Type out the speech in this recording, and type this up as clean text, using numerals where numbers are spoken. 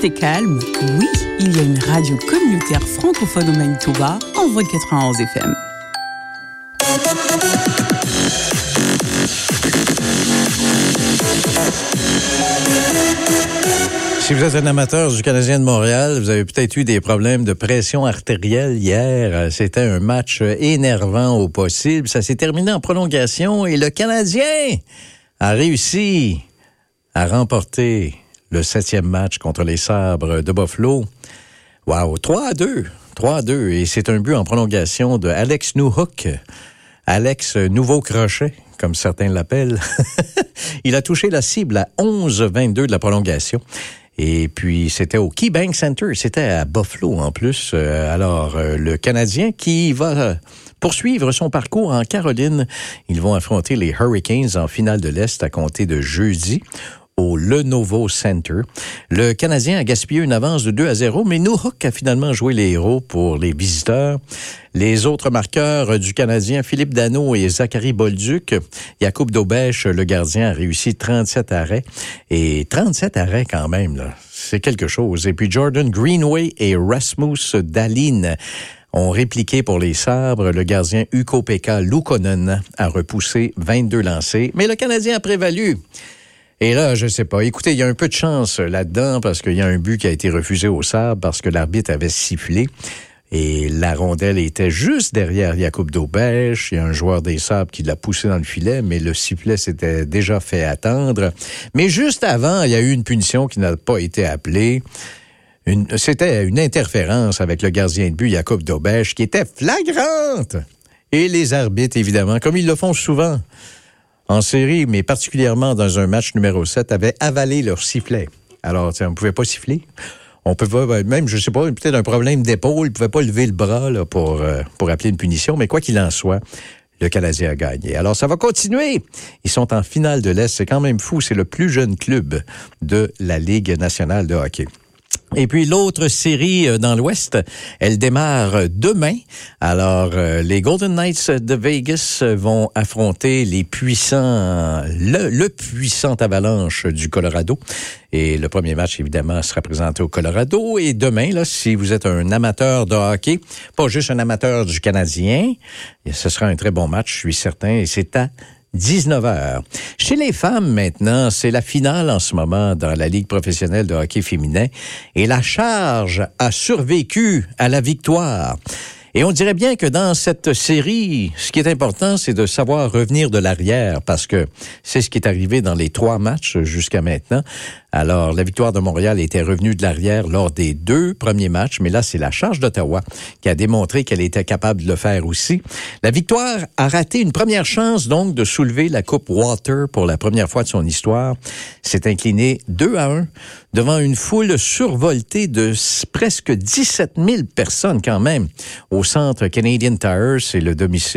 triste et calme, oui, il y a une radio communautaire francophone au Manitoba, Envoi 91 FM. Si vous êtes un amateur du Canadien de Montréal, vous avez peut-être eu des problèmes de pression artérielle hier. C'était un match énervant au possible. Ça s'est terminé en prolongation et le Canadien a réussi à remporter le 7e match contre les Sabres de Buffalo. Wow, 3-2. 3-2. Et c'est un but en prolongation de Alex Newhook. Alex Nouveau Crochet, comme certains l'appellent. Il a touché la cible à 11-22 de la prolongation. Et puis, c'était au KeyBank Center. C'était à Buffalo, en plus. Alors, le Canadien qui va poursuivre son parcours en Caroline. Ils vont affronter les Hurricanes en finale de l'Est à compter de jeudi au Lenovo Center. Le Canadien a gaspillé une avance de 2-0, mais Newhook a finalement joué les héros pour les visiteurs. Les autres marqueurs du Canadien, Philippe Danault et Zachary Bolduc. Jakub Dobeš, le gardien, a réussi 37 arrêts. Et 37 arrêts quand même, là. C'est quelque chose. Et puis Jordan Greenway et Rasmus Dahlin ont répliqué pour les Sabres. Le gardien Ukko-Pekka Luukkonen a repoussé 22 lancés. Mais le Canadien a prévalu. Et là, je sais pas. Écoutez, il y a un peu de chance là-dedans parce qu'il y a un but qui a été refusé au Sabres parce que l'arbitre avait sifflé. Et la rondelle était juste derrière Jakub Dobeš. Il y a un joueur des Sabres qui l'a poussé dans le filet, mais le sifflet s'était déjà fait attendre. Mais juste avant, il y a eu une punition qui n'a pas été appelée. C'était une interférence avec le gardien de but, Jakub Dobeš, qui était flagrante. Et les arbitres, évidemment, comme ils le font souvent en série, mais particulièrement dans un match numéro 7, avaient avalé leur sifflet. Alors, on ne pouvait pas siffler. On peut pas, même, je sais pas, peut-être un problème d'épaule, ils ne pouvaient pas lever le bras là, pour appeler une punition, mais quoi qu'il en soit, le Canadien a gagné. Alors, ça va continuer. Ils sont en finale de l'Est. C'est quand même fou. C'est le plus jeune club de la Ligue nationale de hockey. Et puis l'autre série dans l'Ouest, elle démarre demain. Alors, les Golden Knights de Vegas vont affronter les puissants, le puissant Avalanche du Colorado. Et le premier match, évidemment, sera présenté au Colorado. Et demain, là, si vous êtes un amateur de hockey, pas juste un amateur du Canadien, ce sera un très bon match, je suis certain. Et c'est à 19h. Chez les femmes, maintenant, c'est la finale en ce moment dans la Ligue professionnelle de hockey féminin. Et la Charge a survécu à la victoire. Et on dirait bien que dans cette série, ce qui est important, c'est de savoir revenir de l'arrière, parce que c'est ce qui est arrivé dans les 3 matchs jusqu'à maintenant. Alors, la victoire de Montréal était revenue de l'arrière lors des 2 premiers matchs, mais là, c'est la Charge d'Ottawa qui a démontré qu'elle était capable de le faire aussi. La victoire a raté une première chance, donc, de soulever la Coupe Walter pour la première fois de son histoire. S'est incliné 2-1 devant une foule survoltée de presque 17 000 personnes quand même au centre Canadian Tire, c'est le domicile